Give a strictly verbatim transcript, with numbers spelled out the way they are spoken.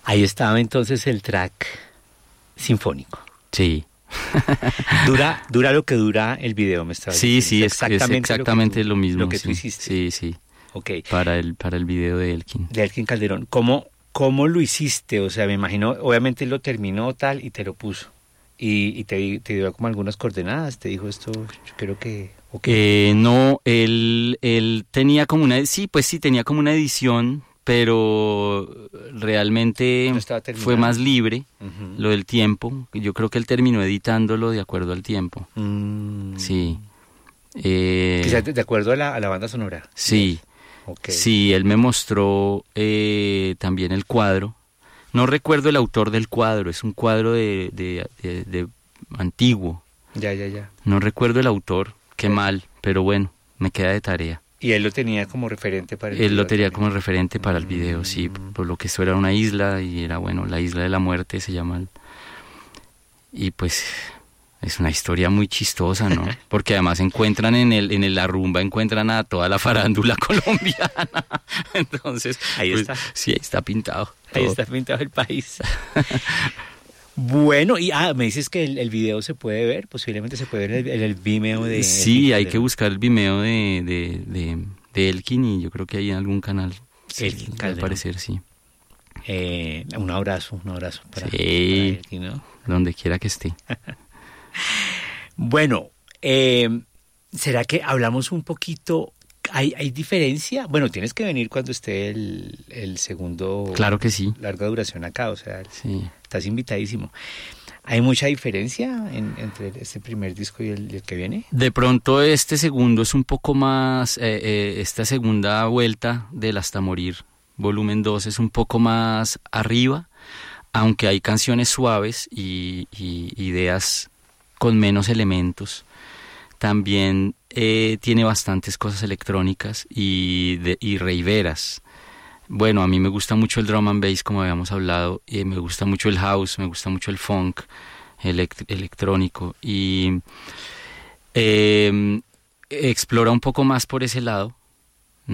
Ahí estaba entonces el track sinfónico. Sí. Dura, dura lo que dura el video, me estaba Sí, diciendo. sí, es exactamente, es exactamente lo, tú, lo mismo. Lo que sí, tú hiciste. Sí, sí. Okay. Para el, para el video de Elkin. De Elkin Calderón. ¿Cómo, ¿Cómo lo hiciste? O sea, me imagino, obviamente lo terminó tal y te lo puso. Y, y te, te dio como algunas coordenadas, te dijo esto, yo creo que... Okay. Eh, no, él, él tenía como una... Sí, pues sí, tenía como una edición, pero realmente no fue más libre, uh-huh. lo del tiempo. Yo creo que él terminó editándolo de acuerdo al tiempo. Mm. Sí. Eh, Quizás de acuerdo a la, a la banda sonora. Sí. Okay. Sí, él me mostró eh, también el cuadro. No recuerdo el autor del cuadro, es un cuadro de, de, de, de antiguo. Ya, ya, ya. No recuerdo el autor, qué mal, pero bueno, me queda de tarea. Y él lo tenía como referente para el Él video. Él lo tenía también. como referente para el video, mm. sí, por lo que eso era una isla y era, bueno, la isla de la muerte se llama. El... Y pues es una historia muy chistosa, ¿no? Porque además encuentran en el en el, la rumba, encuentran a toda la farándula colombiana. Entonces, ahí pues, está. Sí, ahí está pintado. Todo. Ahí está pintado el país. Bueno, y ah, me dices que el, el video se puede ver, posiblemente se puede ver en el, el Vimeo de... Sí, Elkin hay que buscar el Vimeo de, de, de, de Elkin y yo creo que hay en algún canal. Elkin sí, va a aparecer, sí. Eh, un abrazo, un abrazo para, sí, para Elkin, ¿no? Donde quiera que esté. Bueno, eh, ¿será que hablamos un poquito? ¿Hay, ¿Hay diferencia? Bueno, tienes que venir cuando esté el, el segundo... Claro que sí. Larga duración acá, o sea, sí. Estás invitadísimo. ¿Hay mucha diferencia en, entre este primer disco y el, el que viene? De pronto este segundo es un poco más... Eh, eh, esta segunda vuelta del Hasta Morir, volumen dos, es un poco más arriba, aunque hay canciones suaves y, y ideas con menos elementos. También eh, tiene bastantes cosas electrónicas y, de, y raveras. Bueno, a mí me gusta mucho el drum and bass, como habíamos hablado, y me gusta mucho el house, me gusta mucho el funk elect- electrónico y eh, explora un poco más por ese lado